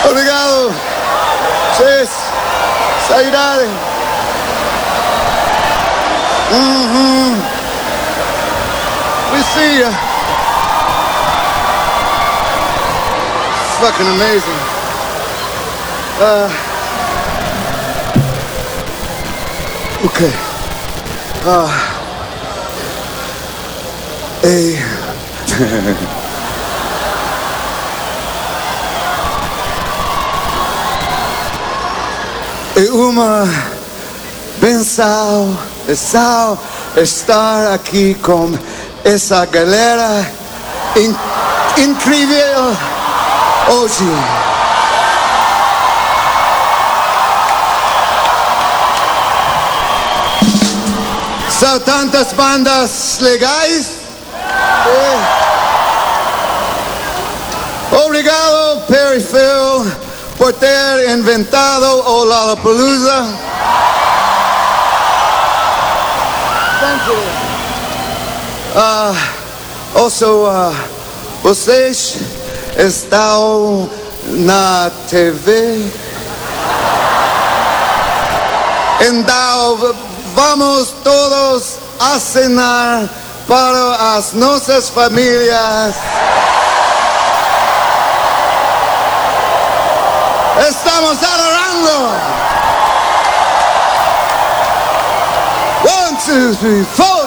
Obrigado. Cheers. Saudade. We see ya. Fucking amazing. Okay. Uma benção estar aqui com essa galera incrível hoje. São tantas bandas legais. Obrigado, Perry Phil, por ter inventado o Lollapalooza. Also, vocês estão na TV. Então, vamos todos acenar para as nossas famílias. Estamos adorando. 1, 2, 3, 4.